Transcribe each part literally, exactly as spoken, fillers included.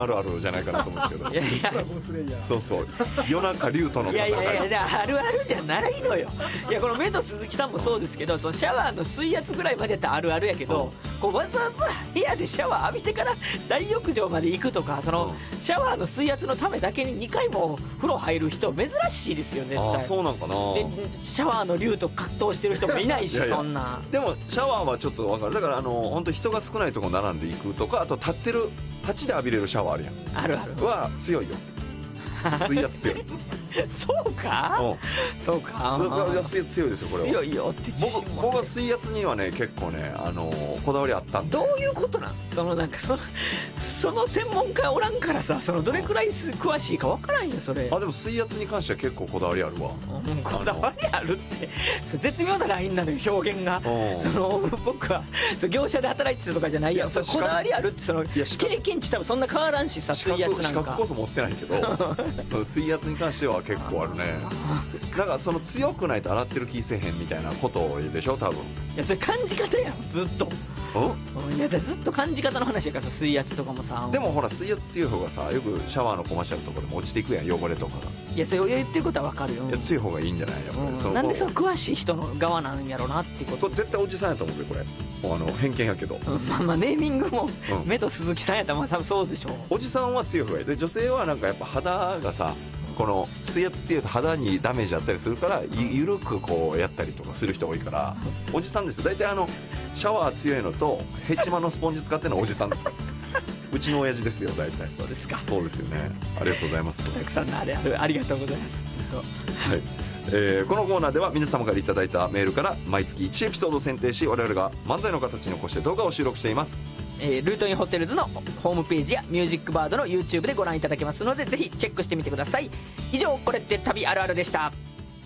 あるあるじゃないかなと思うんですけどいやいやそうそう夜中竜との戦い。 いやいやいやあるあるじゃないのよ。いやこの目と鈴木さんもそうですけど、そのシャワーの水圧ぐらいまでやったらあるあるやけど、こうわざわざ部屋でシャワー浴びてから大浴場まで行くとか、そのシャワーの水圧のためだけににかいも風呂入る人珍しいですよ絶対。 あそうなんかな。 でシャワーの竜と格闘してる人もいないしいやいやそんな。 でもシャワーはちょっと分かる。だからあの本当人が少ないところ並んでいくとか、あと立ってる立ちで浴びれるシャワーあるやん。 あるあるは強いよ。水圧強い。 そうか、 うんそうか、 いや水圧強いですよこれは。 強いよって自信持って僕僕は水圧にはね結構ねあのーこだわりあったんで。 どういうことなん？そのなんかそのその専門家おらんからさ、そのどれくらい詳しいかわからんよそれ。 あでも水圧に関しては結構こだわりあるわ。 うんこだわりあるってそれ絶妙なラインなのよ表現が。 うんその僕はそう業者で働いてたとかじゃないやん。 いやそれこだわりあるってそのいや資格経験値多分そんな変わらんしさ、 資水圧格資なんか格こそ持ってないけどその水圧に関しては結構あるね。なんかその強くないと洗ってる気せえへんみたいなことでしょ多分。 いやそれ感じ方やんずっと。いやだずっと感じ方の話やからさ、水圧とかもさ。 でもほら水圧強い方がさよくシャワーのコマーシャルとかでも落ちていくやん汚れとかが。 いやそれを言ってることはわかるよ。 いや強い方がいいんじゃないやっぱり、 うん、なんでその詳しい人の側なんやろなってこと。 これ絶対おじさんやと思うでこれあの偏見やけど、 うんまあまあネーミングも、 うん目と鈴木さんやったらまあ多分そうでしょう。 おじさんは強い方がいいで、女性はなんかやっぱ肌がさこの水圧強いと肌にダメージあったりするからゆゆるくこうやったりとかする人多いから、おじさんですよ大体。あのシャワー強いのとヘチマのスポンジ使ってるのはおじさんですからうちの親父ですよ大体。 そうですか。 そうですよね。ありがとうございます。 たくさんのあれあるありがとうございます。 はいえーこのコーナーでは皆様からいただいたメールから毎月いちエピソードを選定し、我々が漫才の形に起こして動画を収録しています。 えールートインホテルズのホームページやミュージックバードの YouTube でご覧いただけますので、ぜひチェックしてみてください。以上これって旅あるあるでした。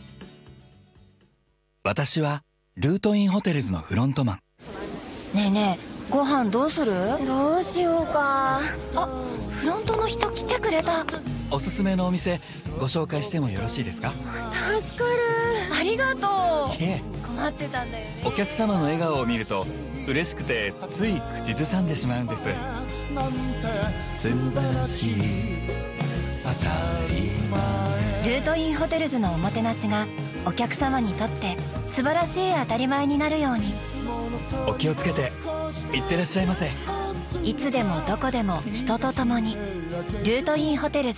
私はルートインホテルズのフロントマン。 ねえねえご飯どうする？ どうしようか。 あ、フロントの人来てくれた。 おすすめのお店ご紹介してもよろしいですか？ 助かる。 ありがといえ、 困ってたんだよね。 お客様の笑顔を見ると嬉しくてつい口ずさんでしまうんです。素晴らしい当たり前。 ルートインホテルズのおもてなしがお客様にとって素晴らしい当たり前になるように。 お気をつけていってらっしゃいませ。 いつでもどこでも人と共にルートインホテルズ。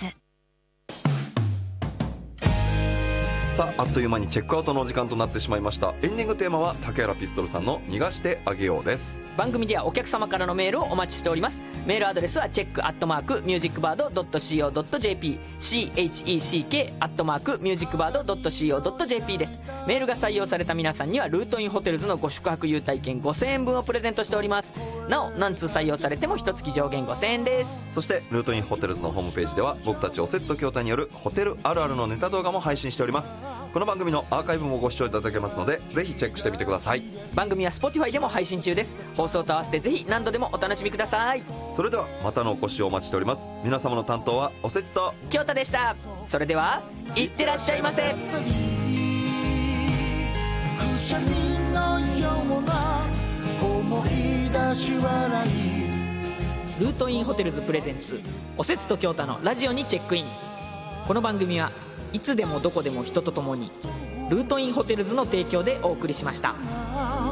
さああっという間にチェックアウトのお時間となってしまいました。エンディングテーマは竹原ピストルさんの逃がしてあげようです。 番組ではお客様からのメールをお待ちしております。メールアドレスはチェックアットマークミュージックバードドット シーオードットジェーピー チェック アットマークミュージックバードドット シーオードットジェーピー です。メールが採用された皆さんにはルートインホテルズのご宿泊優待券ごせんえんぶんをプレゼントしております。なお何通採用されても一月上限ごせんえんです。 そしてルートインホテルズのホームページでは僕たちおせつと京太によるホテルあるあるのネタ動画も配信しております。この番組のアーカイブもご視聴いただけますのでぜひチェックしてみてください。 番組は Spotify でも配信中です。放送と合わせてぜひ何度でもお楽しみください。 それではまたのお越しをお待ちしております。皆様の担当はおせつと京太でした。それではいってらっしゃいませ。 くしゃみのような思い出し笑い。 ルートインホテルズプレゼンツおせつと京太のラジオにチェックイン。この番組はいつでもどこでも人と共にルートインホテルズの提供でお送りしました。